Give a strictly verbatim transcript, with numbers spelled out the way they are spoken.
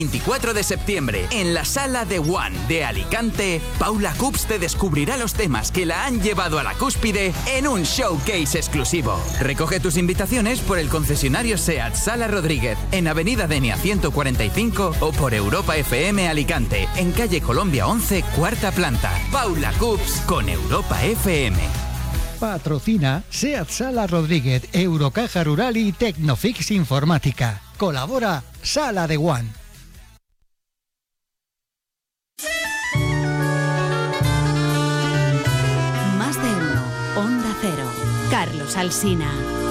veinticuatro de septiembre, en la Sala de One de Alicante, Paula Cups te descubrirá los temas que la han llevado a la cúspide en un showcase exclusivo. Recoge tus invitaciones por el concesionario SEAT Sala Rodríguez, en Avenida Denia ciento cuarenta y cinco o por Europa F M Alicante, en calle Colombia once, cuarta planta. Paula Cups con Europa F M. Patrocina SEAT Sala Rodríguez, Eurocaja Rural y Tecnofix Informática. Colabora Sala de One. Más de uno. Onda Cero. Carlos Alsina.